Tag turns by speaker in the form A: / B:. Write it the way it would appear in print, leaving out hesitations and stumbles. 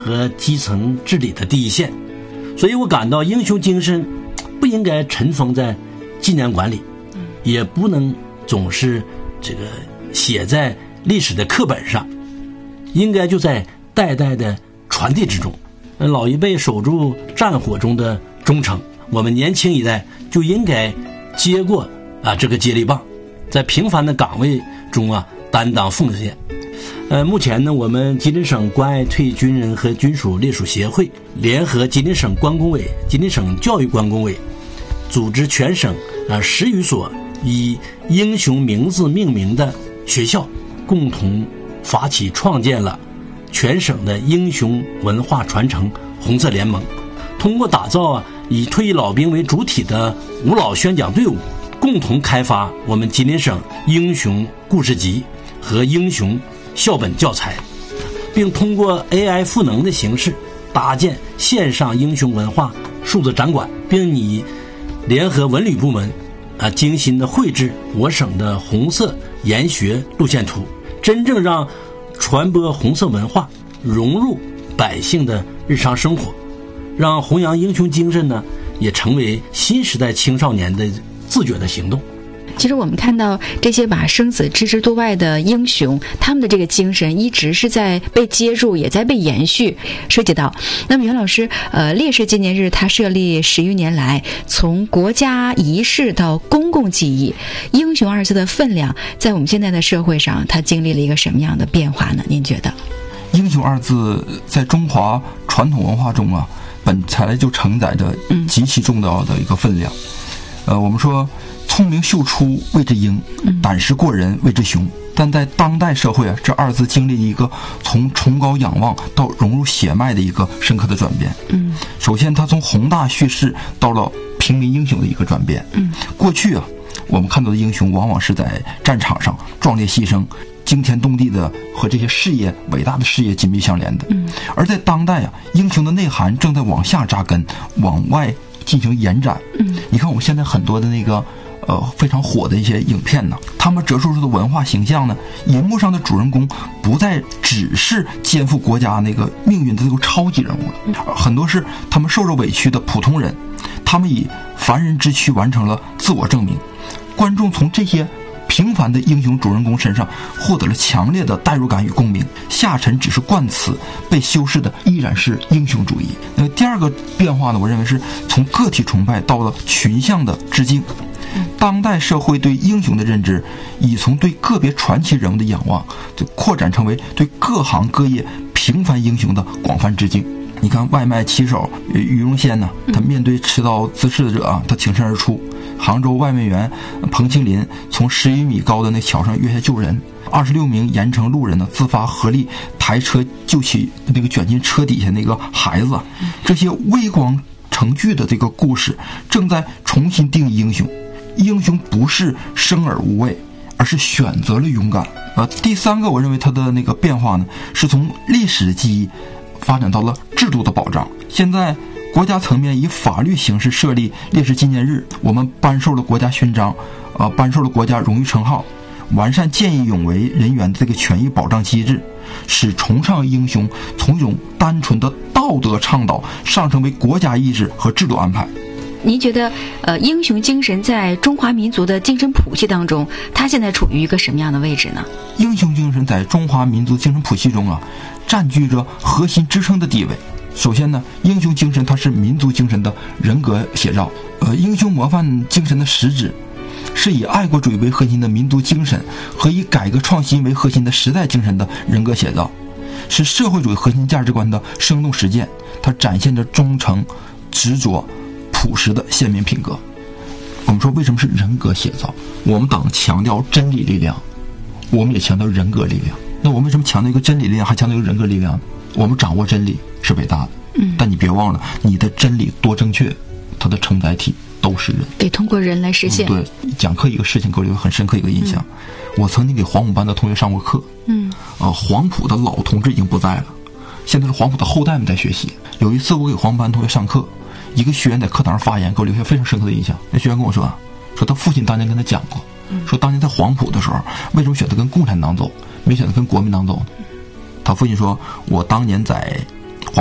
A: 和基层治理的第一线。所以我感到英雄精神不应该尘封在纪念馆里，也不能总是写在历史的课本上，应该就在代代的传递之中。老一辈守住战火中的忠诚，我们年轻一代就应该接过这个接力棒，在平凡的岗位中担当奉献。目前呢，我们吉林省关爱退役军人和军属烈属协会联合吉林省关工委、吉林省教育关工委，组织全省10余所以英雄名字命名的学校，共同发起创建了全省的英雄文化传承红色联盟。通过打造以退役老兵为主体的吾老宣讲队伍，共同开发我们吉林省英雄故事集和英雄校本教材，并通过 AI 赋能的形式搭建线上英雄文化数字展馆，并拟联合文旅部门精心的绘制我省的红色研学路线图，真正让传播红色文化融入百姓的日常生活，让弘扬英雄精神呢也成为新时代青少年的自觉的行动。
B: 其实我们看到这些把生死置之度外的英雄，他们的这个精神一直是在被接住，也在被延续。涉及到那么袁老师烈士纪念日它设立10余年来，从国家仪式到公共记忆，英雄二字的分量在我们现在的社会上它经历了一个什么样的变化呢？您觉得
C: 英雄二字在中华传统文化中本来就承载着极其重要的一个分量。我们说聪明秀出谓之英，胆识过人谓之雄。但在当代社会这二字经历一个从崇高仰望到融入血脉的一个深刻的转变。首先它从宏大叙事到了平民英雄的一个转变。过去我们看到的英雄往往是在战场上壮烈牺牲，惊天动地的和这些事业伟大的事业紧密相连的。而在当代英雄的内涵正在往下扎根，往外进行延展。你看我们现在很多的那个非常火的一些影片呢，他们折射出的文化形象呢，银幕上的主人公不再只是肩负国家那个命运的这个超级人物了，很多是他们受着委屈的普通人，他们以凡人之躯完成了自我证明。观众从这些平凡的英雄主人公身上获得了强烈的代入感与共鸣，下沉只是冠词，被修饰的依然是英雄主义。那么第二个变化呢，我认为是从个体崇拜到了群像的致敬。当代社会对英雄的认知已从对个别传奇人物的仰望，就扩展成为对各行各业平凡英雄的广泛致敬。你看外卖骑手于荣先呢，他面对持刀滋事者他挺身而出。杭州外卖员彭清林从10余米高的那桥上跃下救人，26名盐城路人呢自发合力抬车救起那个卷进车底下那个孩子。这些微光成句的这个故事正在重新定义英雄。英雄不是生而无畏，而是选择了勇敢。第三个我认为它的那个变化呢，是从历史的记忆发展到了制度的保障。现在国家层面以法律形式设立烈士纪念日，我们颁授了国家勋章，颁授了国家荣誉称号，完善见义勇为人员的这个权益保障机制，使崇尚英雄从一种单纯的道德倡导上升为国家意识和制度安排。
B: 您觉得英雄精神在中华民族的精神谱系当中，它现在处于一个什么样的位置呢？
C: 英雄精神在中华民族精神谱系中占据着核心支撑的地位。首先呢，英雄精神它是民族精神的人格写照。英雄模范精神的实质是以爱国主义为核心的民族精神和以改革创新为核心的时代精神的人格写照，是社会主义核心价值观的生动实践。它展现着忠诚、执着、朴实的鲜明品格。我们说为什么是人格写照？我们党强调真理力量，我们也强调人格力量。那我们为什么强调一个真理力量还强调一个人格力量呢？我们掌握真理是伟大的，但你别忘了你的真理多正确，它的承载体都是人，
B: 得通过人来实现。
C: 对，讲课一个事情给我留很深刻一个印象。我曾经给黄埔班的同学上过课，黄埔的老同志已经不在了，现在是黄埔的后代们在学习。有一次我给黄埔班同学上课，一个学员在课堂上发言，给我留下非常深刻的印象。那学员跟我说他父亲当年跟他讲过，说当年在黄埔的时候为什么选择跟共产党走，没选择跟国民党走呢？他父亲说，我当年在